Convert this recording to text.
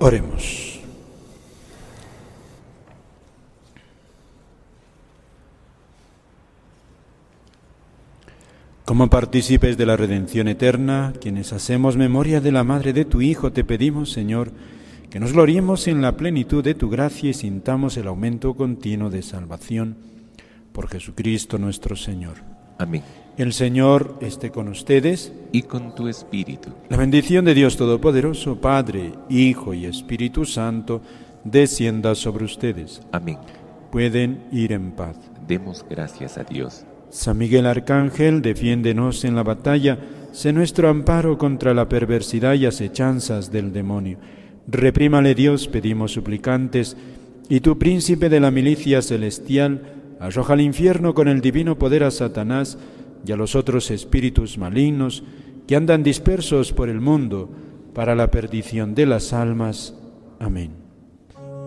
Oremos. Como partícipes de la redención eterna, quienes hacemos memoria de la madre de tu Hijo, te pedimos, Señor, que nos gloriemos en la plenitud de tu gracia y sintamos el aumento continuo de salvación. Por Jesucristo nuestro Señor. Amén. El Señor esté con ustedes. Y con tu espíritu. La bendición de Dios Todopoderoso, Padre, Hijo y Espíritu Santo, descienda sobre ustedes. Amén. Pueden ir en paz. Demos gracias a Dios. San Miguel Arcángel, defiéndenos en la batalla, sé nuestro amparo contra la perversidad y acechanzas del demonio. Reprímale Dios, pedimos suplicantes, y tu príncipe de la milicia celestial, arroja al infierno con el divino poder a Satanás y a los otros espíritus malignos que andan dispersos por el mundo para la perdición de las almas. Amén.